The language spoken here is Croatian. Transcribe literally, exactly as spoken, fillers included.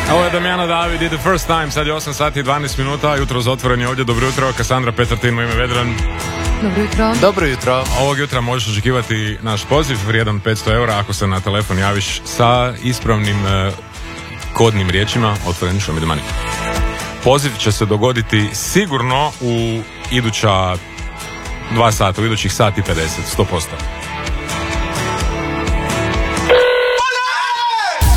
Ovo je Damjana David i The First Time, sad je osam sati i dvanaest minuta, jutro za otvoren je ovdje, dobro jutro, Kassandra Petartin, moje ime Vedran. Dobro jutro. Dobro jutro. Ovog jutra možeš očekivati naš poziv vrijedan petsto eura ako se na telefon javiš sa ispravnim eh, kodnim riječima otvoren Show Me The Money. Poziv će se dogoditi sigurno u iduća dva sata, u idućih sat i pedeset, sto posto.